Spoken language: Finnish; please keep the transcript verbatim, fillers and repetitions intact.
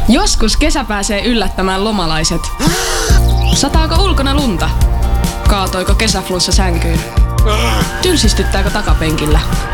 Joskus kesä pääsee yllättämään lomalaiset. Sataako ulkona lunta? Kaatoiko kesäflunssa sänkyyn? Tylsistyttääkö takapenkillä?